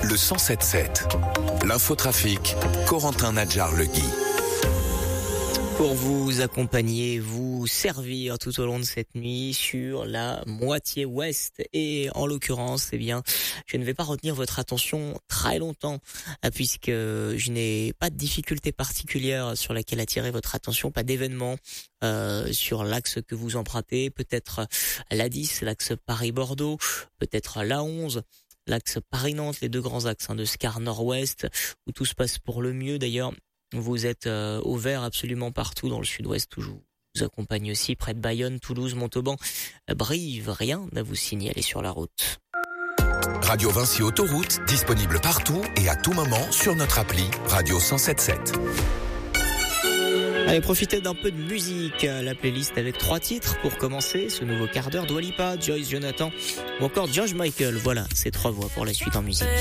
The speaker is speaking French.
le 107.7. L'infotrafic, Corentin Nadjar-Legui. Pour vous accompagner, vous servir tout au long de cette nuit sur la moitié ouest. Et en l'occurrence, je ne vais pas retenir votre attention très longtemps, puisque je n'ai pas de difficulté particulière sur laquelle attirer votre attention, pas d'événement sur l'axe que vous empruntez, peut-être l'A10, l'axe Paris-Bordeaux, peut-être l'A11, l'axe Paris-Nantes, les deux grands axes de Scar Nord-Ouest, où tout se passe pour le mieux d'ailleurs. Vous êtes au vert absolument partout dans le sud-ouest, où je vous accompagne aussi près de Bayonne, Toulouse, Montauban, Brive. Rien à vous signaler sur la route. Radio Vinci Autoroute, disponible partout et à tout moment sur notre appli Radio 107.7. Allez, profitez d'un peu de musique. La playlist avec 3 titres pour commencer ce nouveau quart d'heure. Dua Lipa, Joyce Jonathan ou encore George Michael. Voilà, ces 3 voix pour la suite en musique.